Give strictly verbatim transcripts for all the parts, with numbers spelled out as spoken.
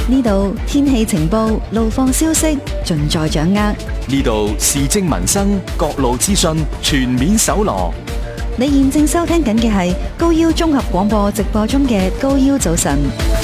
呢度天氣情報、路況消息盡在掌握。 呢度時政民生各路資訊全面搜羅。 你現正收聽緊嘅係高腰綜合廣播直播中嘅高腰早晨。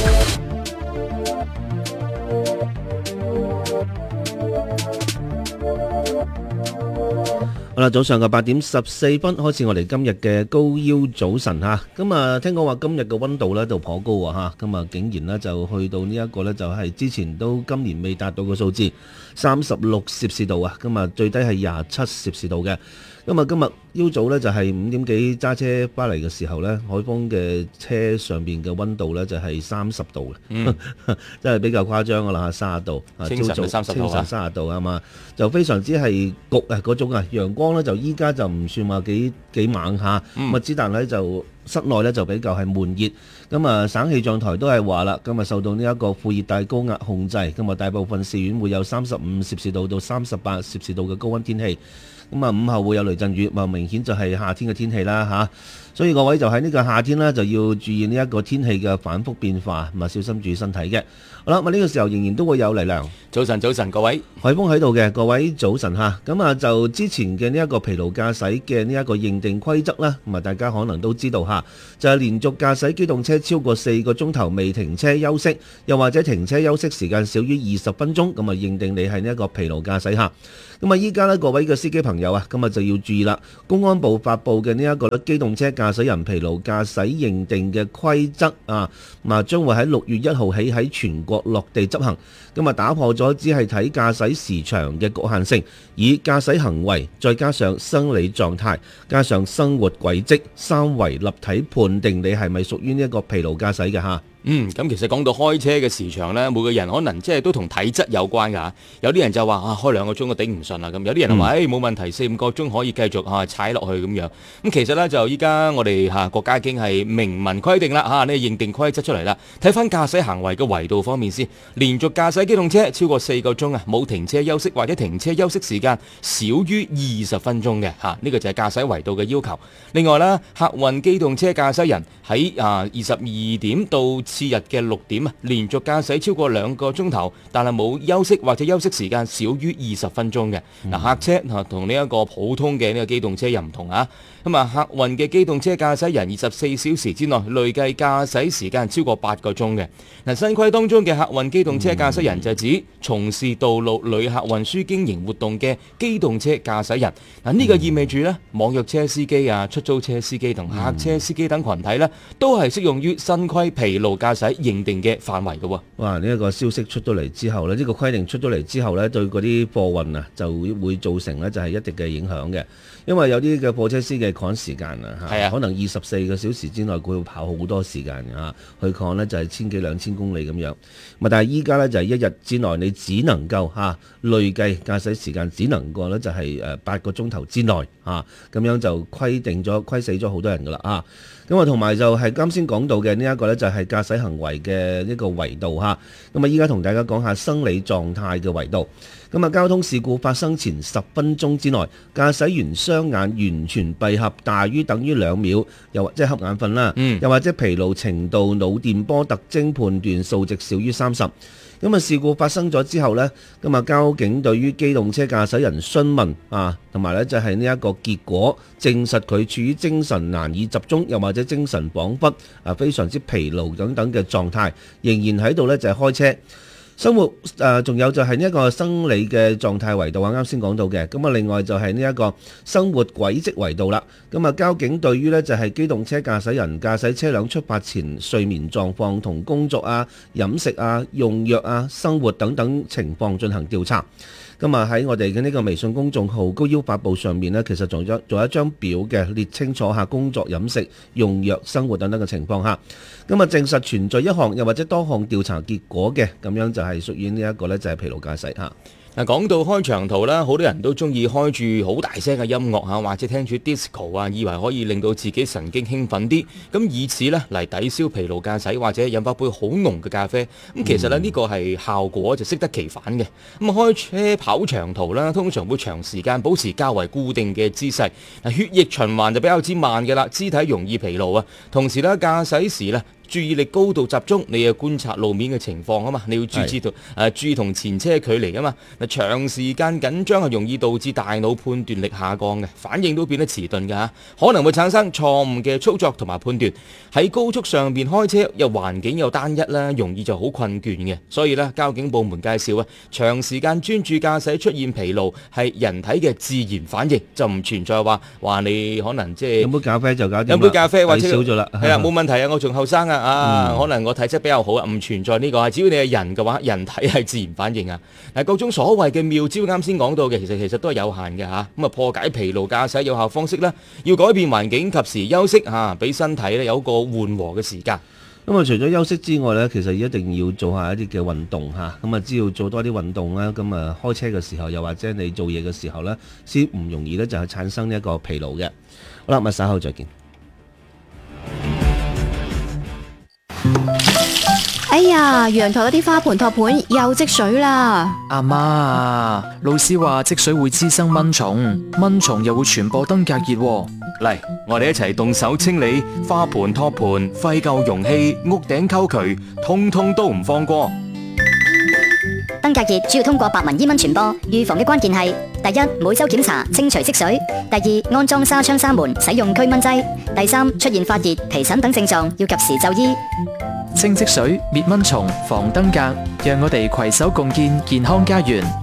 好啦，早上嘅八點十四分開始，我哋今日嘅高腰早晨吓。咁啊，聽講話今日嘅溫度咧就頗高啊吓，咁啊竟然咧就去到呢一個咧就係之前都今年未達到嘅數字三十六攝氏度啊，咁啊最低係廿七攝氏度嘅。咁啊今日朝早咧就係五點幾揸車翻嚟嘅時候咧，海豐嘅車上邊嘅溫度咧就係三十度嘅，嗯、真係比較誇張噶啦，三十度， 清晨三十度， 清晨三十度啊嘛，就非常之係焗啊嗰種啊，陽光咧就依家就唔算話幾幾猛下，咁啊之但咧就室內咧就比較係悶熱，咁啊省氣象台都係話啦，今日受到呢一個副熱帶高壓控制，今日大部分市縣會有三十五攝氏度到三十八攝氏度嘅高溫天氣。咁啊，午後會有雷陣雨，咁明顯就係夏天嘅天氣啦嚇，所以各位就喺呢個夏天呢，就要注意呢一個天氣嘅反覆變化，咁啊小心注意身體嘅。好啦，咁呢個時候仍然都會有黎良。 早晨，早晨，各位， 海峰喺度嘅，各位早晨嚇。咁啊，就之前嘅呢一個疲勞駕駛嘅呢一個認定規則啦，咁啊大家可能都知道嚇，就係連續駕駛機動車超過四個鐘頭未停車休息，又或者停車休息時間少於二十分鐘，咁啊認定你係呢一個疲勞駕駛嚇。咁啊，依家呢各位嘅司機朋友啊，今日就要注意啦。公安部發布嘅呢一個咧機動車駕駛人疲勞駕駛認定嘅規則啊，咁啊將會喺六月一號起喺全國落地執行。咁啊打破咗只係睇駕駛時長嘅局限性，以駕駛行為再加上生理狀態，加上生活軌跡三維立體判定你係咪屬於呢一個疲勞駕駛嘅嚇。 嗯，咁其實講到開車嘅時長呢，每個人可能即係都同體質有關㗎。有啲人就話啊，開兩個鐘都頂唔順啦咁。有啲人話誒冇問題，四五個鐘可以繼續啊踩落去咁樣。咁其實呢，就依家我哋嚇國家已經係明文規定啦嚇，呢認定規則出嚟啦。睇翻駕駛行為嘅維度方面先，連續駕駛機動車超過四個鐘啊，冇停車休息或者停車休息時間少於二十分鐘嘅嚇，呢個就係駕駛維度嘅要求。另外啦，客運機動車駕駛人喺啊二十二點到次日嘅六點啊，連續駕駛超過兩個鐘頭，但係冇休息或者休息時間少於二十分鐘嘅。嗱、嗯，客車啊同呢一個普通嘅呢個機動車又唔同啊。咁啊，客運嘅機動車駕駛人二十四小時之內累計駕駛時間超過八個鐘嘅。嗱，新規當中嘅客運機動車駕駛人就指從事道路旅客運輸經營活動嘅機動車駕駛人。嗱，呢個意味住呢，網約車司機啊、出租車司機同客車司機等群體呢，都係適用於新規疲勞駕駛認定嘅範圍嘅喎。 哇！呢、這、一個消息出咗嚟之後呢，呢、這個規定出咗嚟之後呢，對嗰啲貨運啊就會造成呢就係一定嘅影響嘅。因為有啲嘅貨車司機趕時間啊，嚇，可能二十四個小時之內佢會跑好多時間啊，去趕呢就係千幾兩千公里咁樣。咪但係依家呢，就係一日之內你只能夠嚇累計駕駛時間只能夠呢就係誒八個鐘頭之內嚇，咁樣就規定咗規死咗好多人噶啦啊！咁啊，同埋就係啱先講到嘅呢一個呢，就係駕駛行為嘅一個維度嚇。咁啊，依家同大家講下生理狀態嘅維度。咁啊，交通事故發生前十分鐘之內，駕駛員雙眼完全閉合大於等於兩秒，又或者瞌眼瞓啦，嗯、又或者疲勞程度腦電波特徵判斷數值少於三十。咁啊，事故發生咗之後呢，咁啊，交警對於機動車駕駛人詢問啊，同埋呢就係呢一個結果證實佢處於精神難以集中，又或者精神恍惚啊，非常之疲勞等等嘅狀態，仍然喺度呢就係開車。生活誒，仲、呃、有就係呢一個生理嘅狀態維度啊，啱先講到嘅。咁啊，另外就係呢一個生活軌跡維度啦。咁啊，交警對於呢就係機動車駕駛人駕駛車輛出發前睡眠狀況同工作啊、飲食啊、用藥啊、生活等等情況進行調查。咁啊，喺我哋嘅呢個微信公眾號高腰發布上面呢，其實仲有仲有一張表嘅，列清楚下工作、飲食、用藥、生活等等嘅情況下。咁啊，證實存在一項又或者多項調查結果嘅，咁樣就係屬於呢一個呢，就係疲勞駕駛嚇。 嗱，講到開長途啦，好多人都中意開住好大聲嘅音樂嚇，或者聽住 disco 啊，以為可以令到自己神經興奮啲，咁以此呢嚟抵消疲勞駕駛，或者飲翻杯好濃嘅咖啡。咁其實呢，呢、嗯、個係效果就適得其反嘅。咁開車跑長途啦，通常會長時間保持較為固定嘅姿勢，嗱，血液循環就比較之慢嘅啦，肢體容易疲勞啊。同時呢，駕駛時呢， 注意力高度集中，你要觀察路面嘅情況啊嘛，你要注意同誒注意同前車距離啊嘛。嗱，長時間緊張係容易導致大腦判斷力下降嘅，反應都變得遲鈍嘅嚇，可能會產生錯誤嘅操作同埋判斷。喺高速上邊開車又環境又單一啦，容易就好困倦嘅。所以咧，交警部門介紹啊，長時間專注駕駛出現疲勞係人體嘅自然反應，就唔存在話話你可能即係飲杯咖啡就搞掂， 飲杯咖啡或者少咗啦， 係啦，冇問題啊，我仲後生啊，啊、嗯，可能我體質比較好啊，唔存在呢個啊，只要你係人嘅話，人體係自然反應啊。嗱，各種所謂嘅妙招啱先講到嘅，其實其實都係有限嘅嚇。咁啊，破解疲勞駕駛有效方式咧，要改變環境，及時休息嚇，俾身體咧有一個緩和嘅時間。 咁啊，除咗休息之外呢，其實一定要做下一啲嘅運動嚇。咁啊，只要做多啲運動啦，咁啊，開車嘅時候，又或者你做嘢嘅時候呢，先唔容易呢就係產生呢一個疲勞嘅。好啦，咁啊，稍後再見。 哎呀，陽台嗰啲花盆托盤又積水啦！ 阿媽，老師話積水會滋生蚊蟲，蚊蟲又會傳播登革熱。 嚟，我哋一齊動手清理花盆、托盤、廢舊容器、屋頂溝渠，通通都唔放過。 登革熱主要通過白紋伊蚊傳播，預防嘅關鍵係：第一，每周檢查清除積水；第二，安裝紗窗紗門，使用驅蚊劑；第三，出現發熱、皮疹等症狀，要及時就醫。 清積水、滅蚊蟲、防登革，讓我哋攜手共建健康家園。